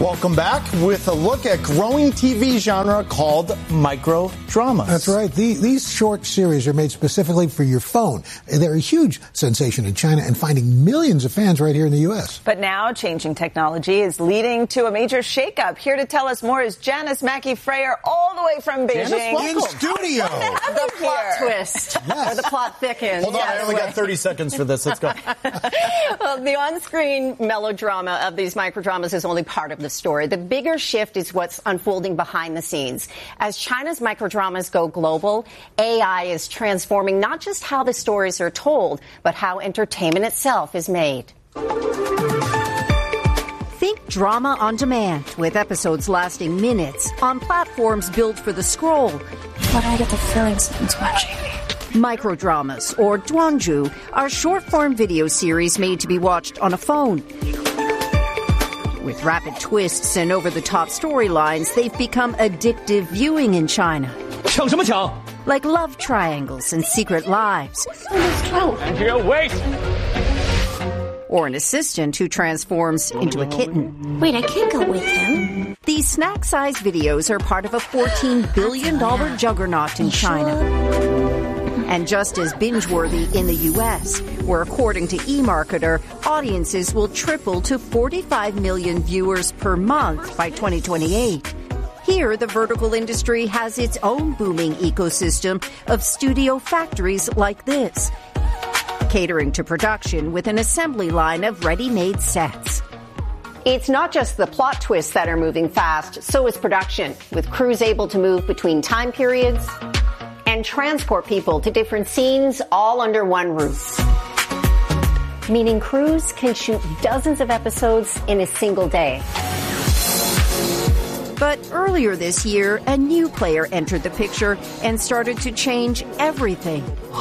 Welcome back with a look at growing TV genre called microdramas. That's right. These short series are made specifically for your phone. They're a huge sensation in China and finding millions of fans right here in the U.S. But now changing technology is leading to a major shakeup. Here to tell us more is Janice Mackey-Frayer all the way from Beijing. In studio. The plot twist. Yes. Or the plot thickens. Hold on, I only got 30 seconds for this. Let's go. Well, the on-screen melodrama of these microdramas is only part of the story. The bigger shift is what's unfolding behind the scenes. As China's microdramas go global, AI is transforming not just how the stories are told, but how entertainment itself is made. Think drama on demand, with episodes lasting minutes on platforms built for the scroll. But I get the feeling someone's watching me. Microdramas, or Duanzhu, are short-form video series made to be watched on a phone. With rapid twists and over-the-top storylines, they've become addictive viewing in China. 抢什么抢? Like love triangles and secret lives. Wait! Or an assistant who transforms into a kitten. Wait, I can't go with him. These snack-sized videos are part of a $14 billion juggernaut in China. And just as binge-worthy in the U.S., where according to eMarketer, audiences will triple to 45 million viewers per month by 2028. Here, the vertical industry has its own booming ecosystem of studio factories like this, catering to production with an assembly line of ready-made sets. It's not just the plot twists that are moving fast, so is production, with crews able to move between time periods and transport people to different scenes all under one roof. Meaning crews can shoot dozens of episodes in a single day. But earlier this year, a new player entered the picture and started to change everything.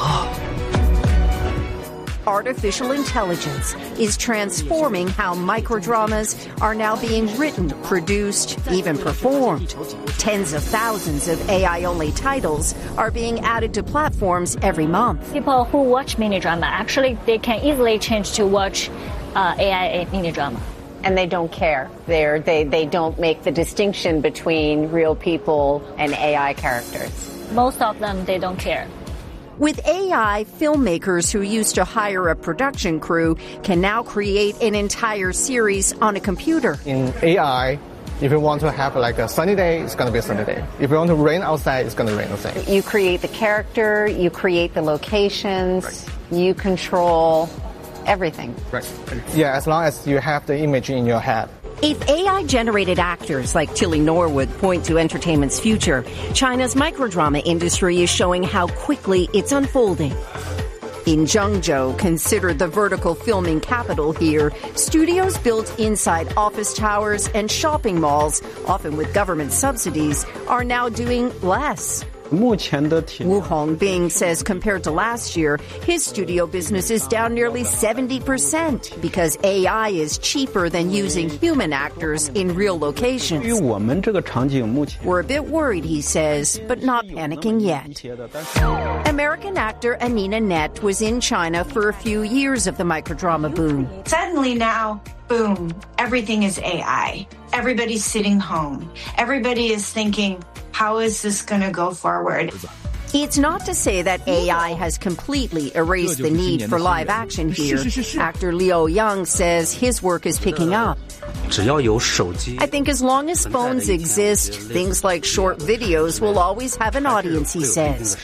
Artificial intelligence is transforming how microdramas are now being written, produced, even performed. Tens of thousands of AI-only titles are being added to platforms every month. People who watch mini drama, actually, they can easily change to watch AI mini drama. And they don't care. They don't make the distinction between real people and AI characters. Most of them, they don't care. With AI, filmmakers who used to hire a production crew can now create an entire series on a computer. In AI, if you want to have like a sunny day, it's going to be a sunny day. If you want to rain outside, it's going to rain outside. You create the character, you create the locations, right. You control everything. Right. Yeah, as long as you have the image in your head. If AI-generated actors like Tilly Norwood point to entertainment's future, China's microdrama industry is showing how quickly it's unfolding. In Zhengzhou, considered the vertical filming capital here, studios built inside office towers and shopping malls, often with government subsidies, are now doing less. Wu Hongbing says compared to last year, his studio business is down nearly 70% because AI is cheaper than using human actors in real locations. We're a bit worried, he says, but not panicking yet. American actor Anina Net was in China for a few years of the microdrama boom. Suddenly now, boom, everything is AI. Everybody's sitting home. Everybody is thinking, how is this going to go forward? It's not to say that AI has completely erased the need for live action here. Actor Liu Yang says his work is picking up. I think as long as phones exist, things like short videos will always have an audience, he says.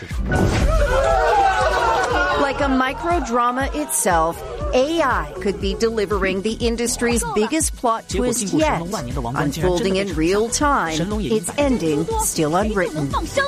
Like a microdrama itself, AI could be delivering the industry's biggest plot twist yet, unfolding in real time, its ending still unwritten.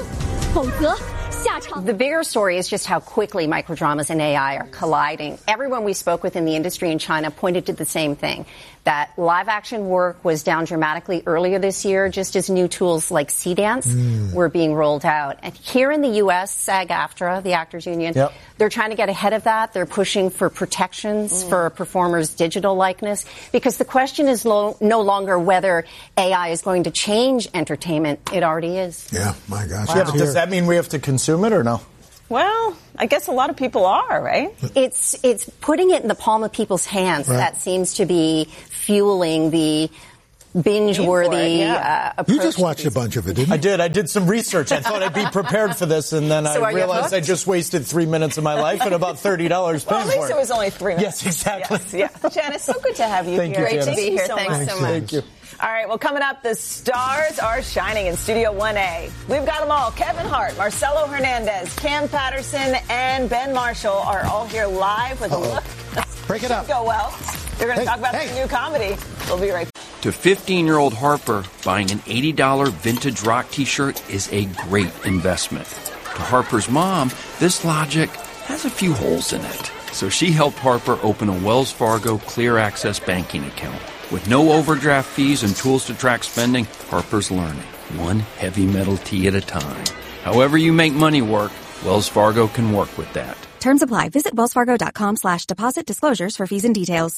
The bigger story is just how quickly microdramas and AI are colliding. Everyone we spoke with in the industry in China pointed to the same thing, that live action work was down dramatically earlier this year, just as new tools like Cdance were being rolled out. And here in the U.S., SAG-AFTRA, the Actors Union, they're trying to get ahead of that. They're pushing for protections for performers' digital likeness, because the question is no longer whether AI is going to change entertainment. It already is. Yeah, my gosh. Wow. Yeah, but does that mean we have to consume it or no? Well, I guess a lot of people are, right? It's putting it in the palm of people's hands that seems to be fueling the binge-worthy approach. You just watched a bunch of it, didn't you? I did. I did some research. I thought I'd be prepared for this, and then I realized I just wasted 3 minutes of my life and about $30 paying for it. At least it was only 3 minutes. Yes, exactly. Yes, yeah. Janice, so good to have you Thank here. you, Great to be here. Thanks so much. Thank you. All right, well, coming up, the stars are shining in Studio 1A. We've got them all. Kevin Hart, Marcelo Hernandez, Cam Patterson, and Ben Marshall are all here live with a look. Break it up. Go well. They're going to talk about their new comedy. We'll be right back. To 15-year-old Harper, buying an $80 vintage rock T-shirt is a great investment. To Harper's mom, this logic has a few holes in it. So she helped Harper open a Wells Fargo Clear Access banking account. With no overdraft fees and tools to track spending, Harper's learning, one heavy metal tee at a time. However you make money work, Wells Fargo can work with that. Terms apply. Visit wellsfargo.com/deposit disclosures for fees and details.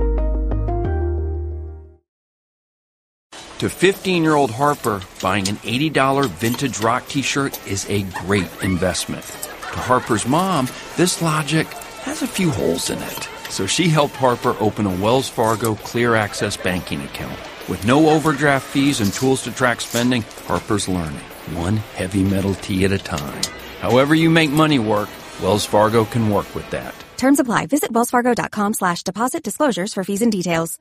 To 15-year-old Harper, buying an $80 vintage rock T-shirt is a great investment. To Harper's mom, this logic has a few holes in it. So she helped Harper open a Wells Fargo Clear Access banking account. With no overdraft fees and tools to track spending, Harper's learning, one heavy metal tee at a time. However you make money work, Wells Fargo can work with that. Terms apply. Visit wellsfargo.com/deposit disclosures for fees and details.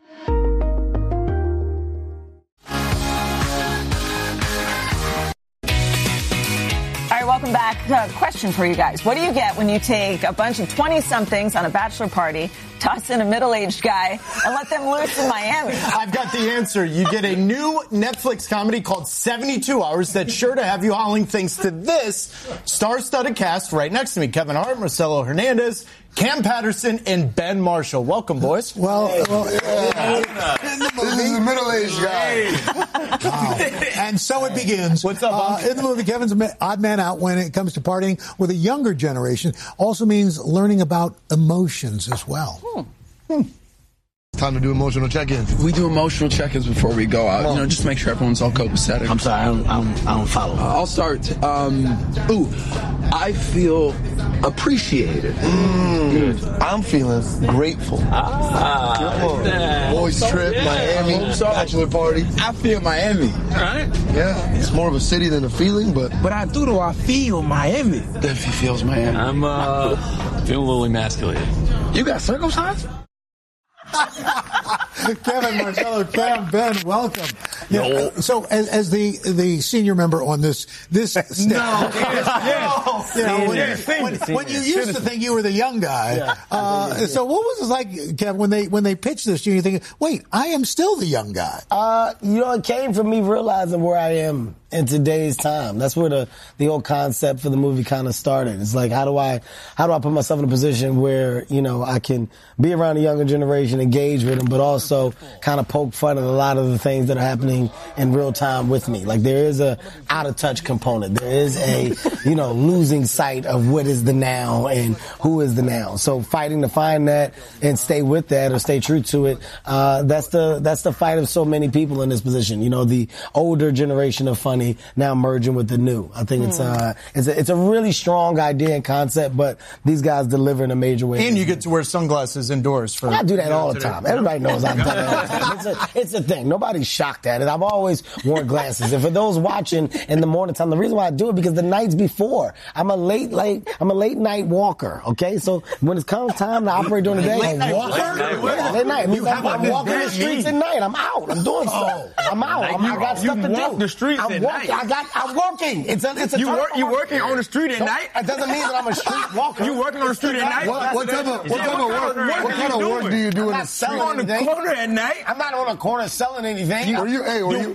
All right, welcome back. Question for you guys. What do you get when you take a bunch of 20-somethings on a bachelor party, toss in a middle-aged guy, and let them loose in Miami? I've got the answer. You get a new Netflix comedy called 72 Hours that's sure to have you hauling thanks to this star-studded cast right next to me. Kevin Hart, Marcelo Hernandez, Cam Patterson, and Ben Marshall. Welcome, boys. This is a middle-aged guy. Wow. And so it begins. What's up, in the movie, Kevin's an odd man out when it comes to partying with a younger generation. Also means learning about emotions as well. Time to do emotional check-ins. We do emotional check-ins before we go out, just to make sure everyone's all copacetic. I'm sorry, I don't follow. I'll start. I feel appreciated. Good. I'm feeling grateful. Boys trip, Miami, bachelor party. I feel Miami. Right? Yeah, it's more of a city than a feeling, but I do though. I feel Miami. If he feels Miami. I'm feeling a little emasculated. You got circumcised? Kevin, Marcelo, Cam, Ben, welcome. Yeah, so as the senior member on this staff, when you used to think you were the young guy, so what was it like, Kevin, when they pitched this to you? You think, wait, I am still the young guy. It came from me realizing where I am in today's time. That's where the whole concept for the movie kind of started. It's like, how do I put myself in a position where, I can be around the younger generation, engage with them, but also kind of poke fun at a lot of the things that are happening in real time with me. Like, there is a out of touch component. There is a, losing sight of what is the now and who is the now. So fighting to find that and stay with that or stay true to it, that's the fight of so many people in this position. The older generation of funny now merging with the new. I think it's a really strong idea and concept, but these guys deliver in a major way. And you get to wear sunglasses indoors. I do that all the time. Everybody knows I've done it all the time. It's a thing. Nobody's shocked at it. I've always worn glasses. And for those watching in the morning time, the reason why I do it because the nights before, I'm a late night walker. Okay, so when it comes time to operate during the day, late night it means I'm walking the streets at night. I'm out. I'm doing stuff. I'm out. I got stuff to do. You walk the streets at night. I'm working. It's a you working on the street at night? It doesn't mean that I'm a street walker. You working on the street at night? What kind of work do you do in the street? I'm on the corner at night. I'm not on the corner selling anything. Were you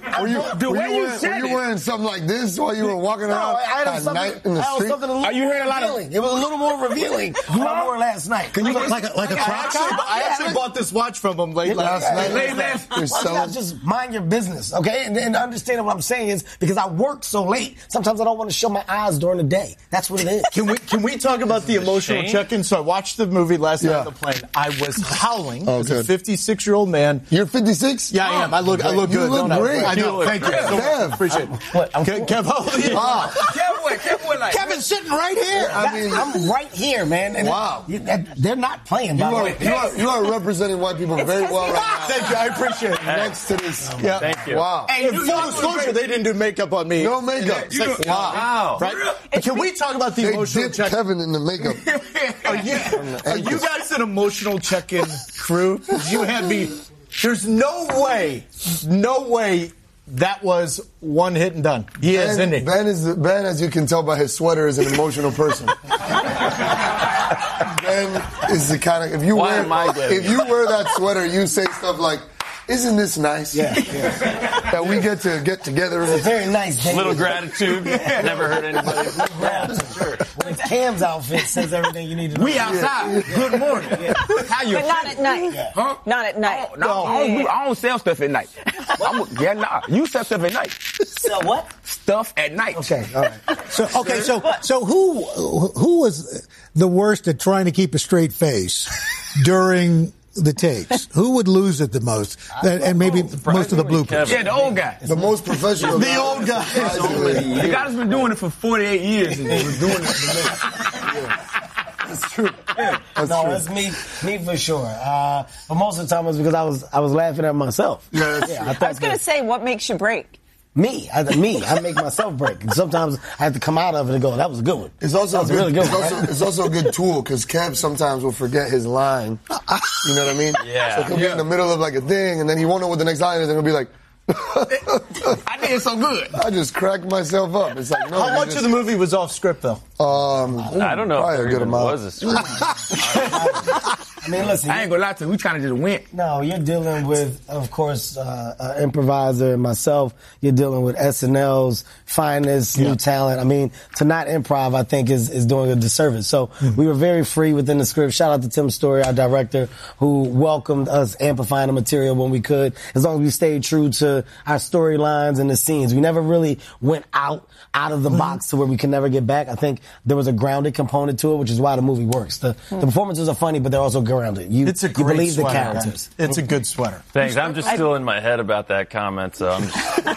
wearing something like this while you were walking around at night in the street? Are you hearing a lot of? It was a little more revealing than I wore last night. Can you like a tracksuit? I actually bought this watch from him late last night. Just mind your business, okay? And understand what I'm saying is because I work so late, sometimes I don't want to show my eyes during the day. That's what it is. Can we talk about the emotional check-in? So I watched the movie last night on the plane. I was howling as a 56-year-old man. You're 56? Yeah, I am. I look good. You look great. I know. Thank you. Kev. Appreciate it. Kev, how old are you? Kev, Kevin's sitting right here. I'm right here, man. And wow. They're not playing, by the way. You are representing white people very well right now. Thank you. I appreciate it. Next to this. Yeah. Thank you. Wow. Hey, in full disclosure, they didn't do makeup on me. No makeup. It's like, wow. Right? But can we talk about the They emotional dipped check? Kevin in the makeup. Are you guys an emotional check-in crew? You had me. There's no way that was one hit and done. He is, isn't he? Ben, as you can tell by his sweater, is an emotional person. Ben is the kind of if you wear that sweater, you say stuff like, "Isn't this nice?" Yeah. That we get to get together. It's a very nice day. Little gratitude. Never hurt anybody. Well, Cam's outfit says everything you need to know. We outside. Good morning. How you? But not at night. Yeah. Huh? Not at night. No, I don't sell stuff at night. You sell stuff at night. Sell what? Stuff at night. Okay, all right. So who was the worst at trying to keep a straight face during the takes? Who would lose it the most? And maybe most of the bloopers. Yeah, the old guy. The most professional. The old guy. The guy that's been doing it for 48 years and was doing it for me. That's true. That's me for sure. But most of the time it was because I was laughing at myself. Yeah, that's true. I was going to say, what makes you break? Me. I make myself break. And sometimes I have to come out of it and go, that was a good one. It's also really good. It's also a good tool because Kev sometimes will forget his line. You know what I mean? Yeah. So he'll be in the middle of like a thing, and then he won't know what the next line is, and he'll be like, I did so good. I just cracked myself up. It's like, no. How much of the movie was off script, though? I don't know if probably there a good even amount. was a script. I mean, listen. I ain't gonna lie to you. We kind of just went. No, you're dealing with, of course, an improviser and myself. You're dealing with SNL's finest new talent. I mean, to not improv, I think, is doing a disservice. So we were very free within the script. Shout out to Tim Story, our director, who welcomed us amplifying the material when we could, as long as we stayed true to our storylines and the scenes. We never really went out of the box to where we can never get back. I think there was a grounded component to it, which is why the movie works. The performances are funny, but they're also grounded. It's a great you believe sweater. the characters. It's a good sweater. Thanks. I'm just still in my head about that comment, so I'm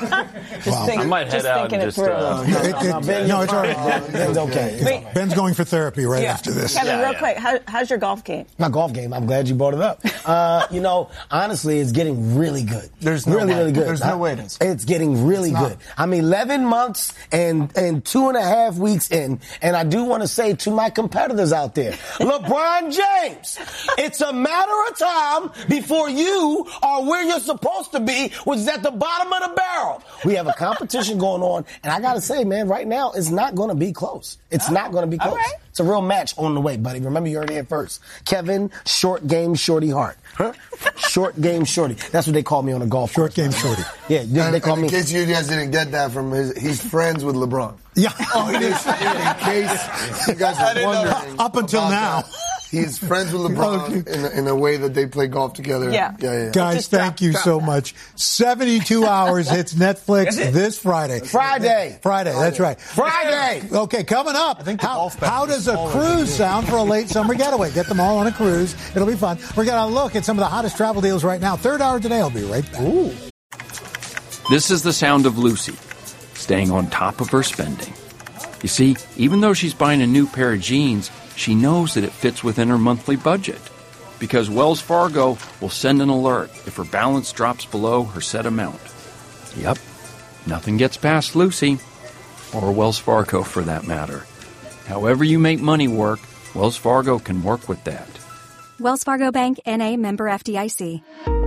I might head out and just. No, it's all right. Ben's okay. Ben's going for therapy right after this. Kevin, real quick, how's your golf game? My golf game. I'm glad you brought it up. Honestly, it's getting really good. There's no really, way. really good. There's no way it is. It's getting really good. I'm 11 months and 2.5 weeks in, and I do want to say to my competitors out there, LeBron James, it's a matter of time before you are where you're supposed to be, which is at the bottom of the barrel. We have a competition going on, and I got to say, man, right now, it's not going to be close. It's not going to be close. Right. It's a real match on the way, buddy. Remember, you heard it here first. Kevin, Short Game Shorty Hart. Short Game Shorty. That's what they call me on the golf course. Short Game Shorty. Yeah, they call me. In case you guys didn't get that from he's friends with LeBron. Yeah. Oh, it is. In case you guys are wondering. Up until now. That. He's friends with LeBron in a way that they play golf together. Yeah. Guys, thank you so much. 72 Hours hits Netflix this Friday. Friday, that's right. Friday. Okay, coming up. How does a cruise sound for a late summer getaway? Get them all on a cruise. It'll be fun. We're going to look at some of the hottest travel deals right now. Third hour today. I'll be right back. Ooh. This is the sound of Lucy, staying on top of her spending. You see, even though she's buying a new pair of jeans, she knows that it fits within her monthly budget. Because Wells Fargo will send an alert if her balance drops below her set amount. Yep, nothing gets past Lucy, or Wells Fargo for that matter. However you make money work, Wells Fargo can work with that. Wells Fargo Bank, N.A., member FDIC.